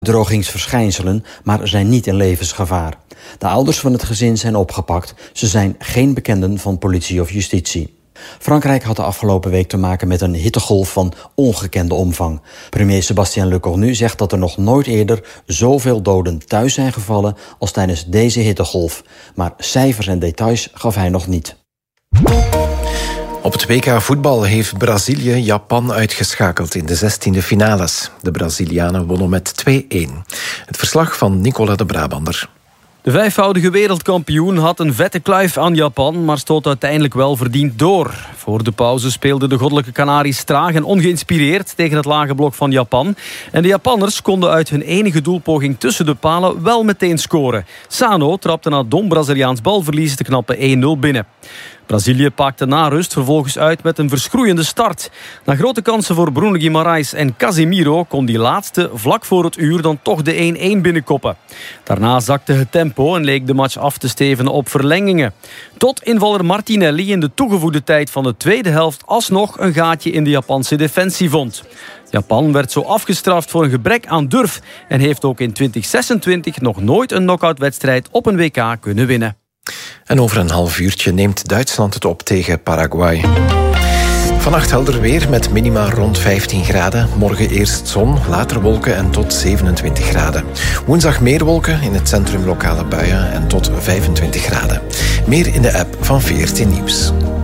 drogingsverschijnselen, maar zijn niet in levensgevaar. De ouders van het gezin zijn opgepakt. Ze zijn geen bekenden van politie of justitie. Frankrijk had de afgelopen week te maken met een hittegolf van ongekende omvang. Premier Sébastien Lecornu zegt dat er nog nooit eerder zoveel doden thuis zijn gevallen als tijdens deze hittegolf. Maar cijfers en details gaf hij nog niet. Op het WK voetbal heeft Brazilië Japan uitgeschakeld in de 16e finales. De Brazilianen wonnen met 2-1. Het verslag van Nicola de Brabander. De vijfvoudige wereldkampioen had een vette kluif aan Japan, maar stoot uiteindelijk wel verdiend door. Voor de pauze speelden de goddelijke Canaries traag en ongeïnspireerd tegen het lage blok van Japan. En de Japanners konden uit hun enige doelpoging tussen de palen wel meteen scoren. Sano trapte na dom Braziliaans balverlies de knappe 1-0 binnen. Brazilië pakte na rust vervolgens uit met een verschroeiende start. Na grote kansen voor Bruno Guimarães en Casemiro kon die laatste vlak voor het uur dan toch de 1-1 binnenkoppen. Daarna zakte het tempo en leek de match af te stevenen op verlengingen. Tot invaller Martinelli in de toegevoegde tijd van de tweede helft alsnog een gaatje in de Japanse defensie vond. Japan werd zo afgestraft voor een gebrek aan durf en heeft ook in 2026 nog nooit een knock-outwedstrijd op een WK kunnen winnen. En over een half uurtje neemt Duitsland het op tegen Paraguay. Vannacht helder weer met minima rond 15 graden. Morgen eerst zon, later wolken en tot 27 graden. Woensdag meer wolken, in het centrum lokale buien en tot 25 graden. Meer in de app van VRT Nieuws.